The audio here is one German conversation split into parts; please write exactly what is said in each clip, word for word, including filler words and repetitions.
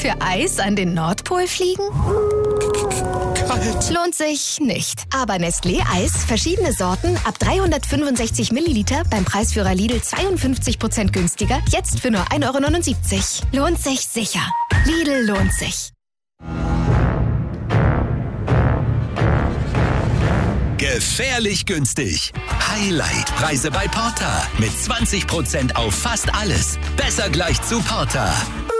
Für Eis an den Nordpol fliegen? Kalt. Lohnt sich nicht. Aber Nestlé Eis, verschiedene Sorten, ab dreihundertfünfundsechzig Milliliter, beim Preisführer Lidl zweiundfünfzig Prozent günstiger, jetzt für nur ein Euro neunundsiebzig. Lohnt sich sicher. Lidl lohnt sich. Gefährlich günstig. Highlight-Preise bei Porter. Mit zwanzig Prozent auf fast alles. Besser gleich zu Porter.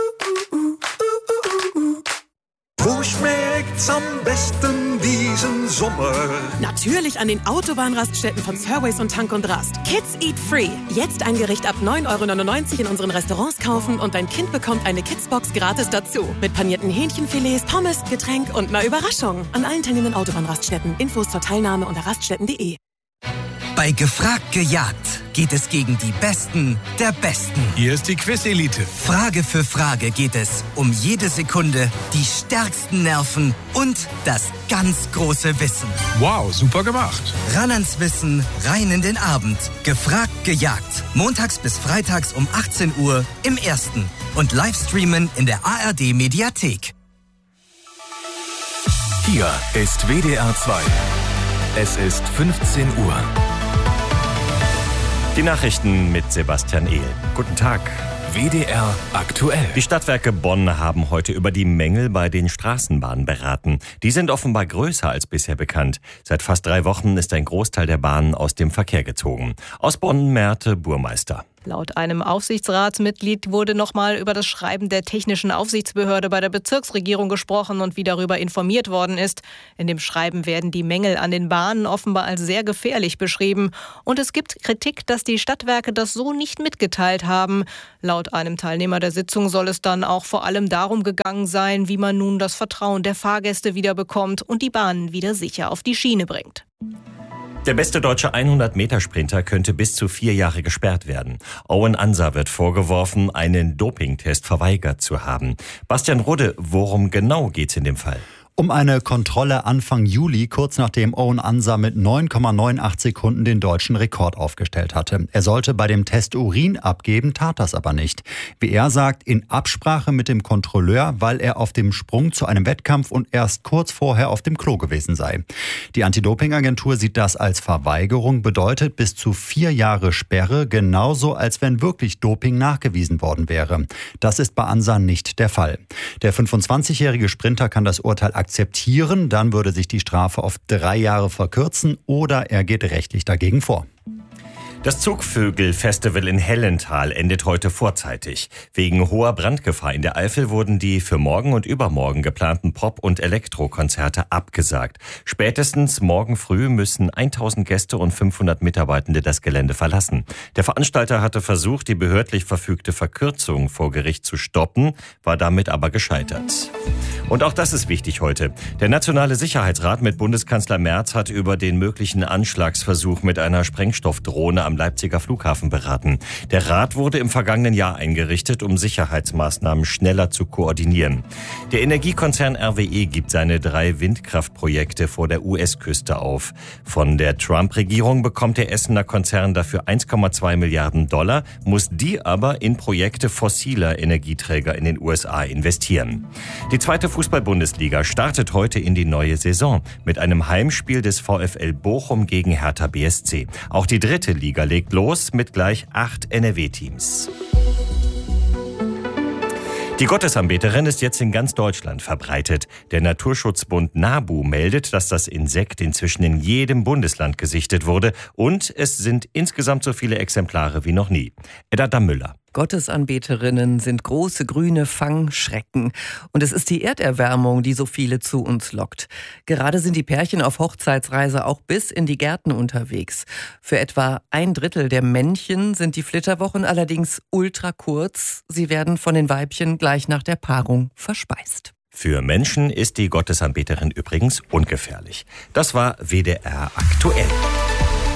Wo schmeckt's am besten diesen Sommer? Natürlich an den Autobahnraststätten von Surways und Tank und Rast. Kids Eat Free. Jetzt ein Gericht ab neun Euro neunundneunzig in unseren Restaurants kaufen und dein Kind bekommt eine Kidsbox gratis dazu. Mit panierten Hähnchenfilets, Pommes, Getränk und einer Überraschung. An allen teilnehmenden Autobahnraststätten. Infos zur Teilnahme unter raststätten punkt de. Bei Gefragt gejagt geht es gegen die Besten der Besten. Hier ist die Quiz-Elite. Frage für Frage geht es um jede Sekunde, die stärksten Nerven und das ganz große Wissen. Wow, super gemacht. Ran ans Wissen, rein in den Abend. Gefragt gejagt. Montags bis freitags um achtzehn Uhr im Ersten. Und Livestreamen in der A R D-Mediathek. Hier ist W D R zwei. Es ist fünfzehn Uhr. Die Nachrichten mit Sebastian Ehl. Guten Tag. W D R aktuell. Die Stadtwerke Bonn haben heute über die Mängel bei den Straßenbahnen beraten. Die sind offenbar größer als bisher bekannt. Seit fast drei Wochen ist ein Großteil der Bahnen aus dem Verkehr gezogen. Aus Bonn Merte Burmeister. Laut einem Aufsichtsratsmitglied wurde nochmal über das Schreiben der Technischen Aufsichtsbehörde bei der Bezirksregierung gesprochen und wie darüber informiert worden ist. In dem Schreiben werden die Mängel an den Bahnen offenbar als sehr gefährlich beschrieben. Und es gibt Kritik, dass die Stadtwerke das so nicht mitgeteilt haben. Laut einem Teilnehmer der Sitzung soll es dann auch vor allem darum gegangen sein, wie man nun das Vertrauen der Fahrgäste wieder bekommt und die Bahnen wieder sicher auf die Schiene bringt. Der beste deutsche hundert-Meter-Sprinter könnte bis zu vier Jahre gesperrt werden. Owen Ansa wird vorgeworfen, einen Dopingtest verweigert zu haben. Bastian Rudde, worum genau geht's in dem Fall? Um eine Kontrolle Anfang Juli, kurz nachdem Owen Ansa mit neun Komma achtundneunzig Sekunden den deutschen Rekord aufgestellt hatte. Er sollte bei dem Test Urin abgeben, tat das aber nicht. Wie er sagt, in Absprache mit dem Kontrolleur, weil er auf dem Sprung zu einem Wettkampf und erst kurz vorher auf dem Klo gewesen sei. Die Anti-Doping-Agentur sieht das als Verweigerung, bedeutet bis zu vier Jahre Sperre, genauso als wenn wirklich Doping nachgewiesen worden wäre. Das ist bei Ansa nicht der Fall. Der fünfundzwanzigjährige Sprinter kann das Urteil akzeptieren, dann würde sich die Strafe auf drei Jahre verkürzen oder er geht rechtlich dagegen vor. Das Zugvögel-Festival in Hellental endet heute vorzeitig. Wegen hoher Brandgefahr in der Eifel wurden die für morgen und übermorgen geplanten Pop- und Elektrokonzerte abgesagt. Spätestens morgen früh müssen tausend Gäste und fünfhundert Mitarbeitende das Gelände verlassen. Der Veranstalter hatte versucht, die behördlich verfügte Verkürzung vor Gericht zu stoppen, war damit aber gescheitert. Und auch das ist wichtig heute. Der Nationale Sicherheitsrat mit Bundeskanzler Merz hat über den möglichen Anschlagsversuch mit einer Sprengstoffdrohne am Leipziger Flughafen beraten. Der Rat wurde im vergangenen Jahr eingerichtet, um Sicherheitsmaßnahmen schneller zu koordinieren. Der Energiekonzern R W E gibt seine drei Windkraftprojekte vor der U S-Küste auf. Von der Trump-Regierung bekommt der Essener Konzern dafür eins Komma zwei Milliarden Dollar, muss die aber in Projekte fossiler Energieträger in den U S A investieren. Die zweite Fußball-Bundesliga startet heute in die neue Saison mit einem Heimspiel des VfL Bochum gegen Hertha B S C. Auch die dritte Liga legt los mit gleich acht N R W-Teams. Die Gottesanbeterin ist jetzt in ganz Deutschland verbreitet. Der Naturschutzbund NABU meldet, dass das Insekt inzwischen in jedem Bundesland gesichtet wurde und es sind insgesamt so viele Exemplare wie noch nie. Edda Dammüller. Gottesanbeterinnen sind große grüne Fangschrecken. Und es ist die Erderwärmung, die so viele zu uns lockt. Gerade sind die Pärchen auf Hochzeitsreise auch bis in die Gärten unterwegs. Für etwa ein Drittel der Männchen sind die Flitterwochen allerdings ultra kurz. Sie werden von den Weibchen gleich nach der Paarung verspeist. Für Menschen ist die Gottesanbeterin übrigens ungefährlich. Das war W D R aktuell.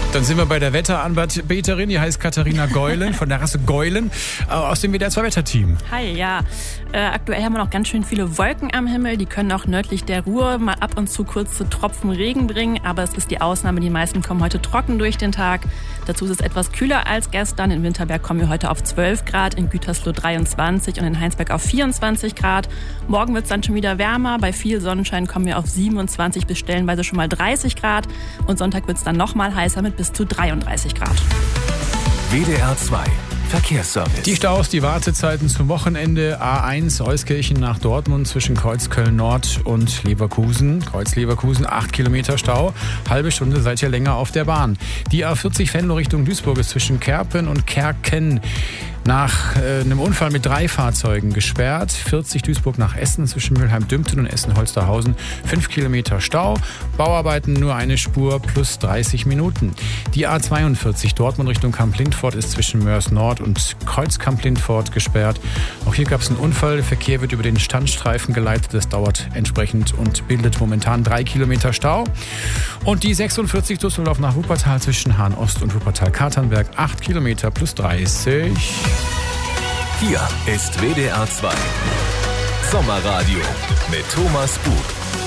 Dann sind wir bei der Wetteranbeterin, die heißt Katharina Geulen von der Rasse Geulen aus dem W D R zwei Wetterteam. Hi, ja. Äh, aktuell haben wir noch ganz schön viele Wolken am Himmel. Die können auch nördlich der Ruhr mal ab und zu kurze Tropfen Regen bringen. Aber es ist die Ausnahme. Die meisten kommen heute trocken durch den Tag. Dazu ist es etwas kühler als gestern. In Winterberg kommen wir heute auf zwölf Grad, in Gütersloh dreiundzwanzig und in Heinsberg auf vierundzwanzig Grad. Morgen wird es dann schon wieder wärmer. Bei viel Sonnenschein kommen wir auf siebenundzwanzig bis stellenweise schon mal dreißig Grad. Und Sonntag wird es dann noch mal heißer mit bis zu dreiunddreißig Grad. W D R zwei Verkehrsservice. Die Staus, die Wartezeiten zum Wochenende. A eins Euskirchen nach Dortmund zwischen Kreuzköln Nord und Leverkusen. Kreuz Leverkusen, acht Kilometer Stau. Halbe Stunde seid ihr länger auf der Bahn. Die A vierzig Venlo Richtung Duisburg ist zwischen Kerpen und Kerken nach äh, einem Unfall mit drei Fahrzeugen gesperrt. vierzig Duisburg nach Essen zwischen Mülheim-Dümpten und Essen-Holsterhausen. fünf Kilometer Stau. Bauarbeiten nur eine Spur plus dreißig Minuten. Die A zweiundvierzig Dortmund Richtung Kamp-Lindfort ist zwischen Mörs Nord und Kreuz Kamp-Lindfort gesperrt. Auch hier gab es einen Unfall. Der Verkehr wird über den Standstreifen geleitet. Das dauert entsprechend und bildet momentan drei Kilometer Stau. Und die sechsundvierzig Düsseldorf nach Wuppertal zwischen Hahn Ost und Wuppertal-Katernberg. acht Kilometer plus dreißig. Hier ist W D R zwei Sommerradio mit Thomas Bug.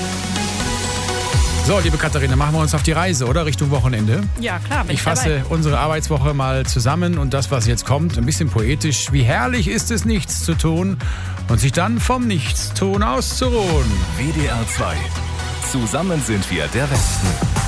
So, liebe Katharina, machen wir uns auf die Reise, oder? Richtung Wochenende. Ja, klar. Bin ich fasse dabei. unsere Arbeitswoche mal zusammen und das, was jetzt kommt, ein bisschen poetisch. Wie herrlich ist es, nichts zu tun und sich dann vom Nichtstun auszuruhen. W D R zwei. Zusammen sind wir der Westen.